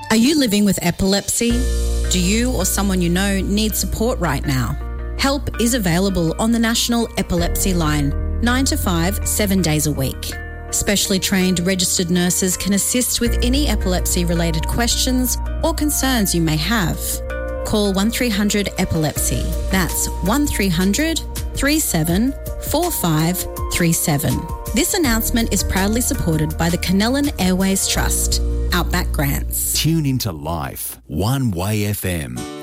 Are you living with epilepsy? Do you or someone you know need support right now? Help is available on the National Epilepsy Line, 9 to 5, 7 days a week. Specially trained registered nurses can assist with any epilepsy-related questions or concerns you may have. Call 1300 Epilepsy. That's 1300 37 4537. This announcement is proudly supported by the Canellan Airways Trust, Outback Grants. Tune into Life, One Way FM.